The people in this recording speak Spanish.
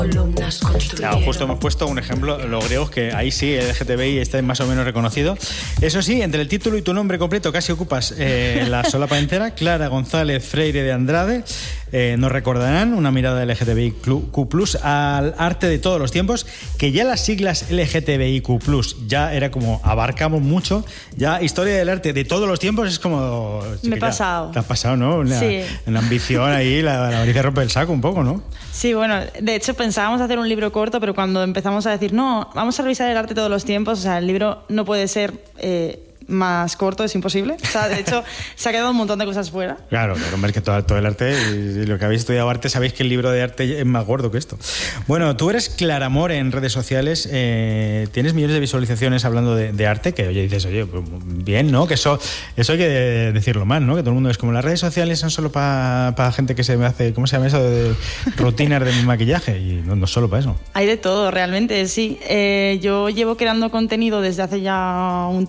Claro, justo hemos puesto un ejemplo, los griegos, que ahí sí, el LGTBI está más o menos reconocido. Eso sí, entre el título y tu nombre completo casi ocupas la solapa entera. Clara González Freire de Andrade. Nos recordarán una mirada LGTBIQ+ al arte de todos los tiempos, que ya las siglas LGTBIQ+ ya era como abarcamos mucho, ya historia del arte de todos los tiempos es como... Me he pasado. Te has pasado, ¿no? Sí. Una ambición ahí, la avaricia rompe el saco un poco, ¿no? Sí, bueno, de hecho pensábamos hacer un libro corto, pero cuando empezamos a decir, no, vamos a revisar el arte de todos los tiempos, o sea, el libro no puede ser... más corto, es imposible. O sea, de hecho, se ha quedado un montón de cosas fuera. Claro, hombre, es que todo el arte, y lo que habéis estudiado arte, sabéis que el libro de arte es más gordo que esto. Bueno, tú eres Clara More en redes sociales, tienes millones de visualizaciones hablando de arte, que oye, dices, oye, pues bien, ¿no? Que eso hay que decirlo más, ¿no? Que todo el mundo es como las redes sociales son solo para gente que se me hace, ¿cómo se llama eso? De rutinas de maquillaje, y no solo para eso. Hay de todo, realmente, sí. Yo llevo creando contenido desde hace ya un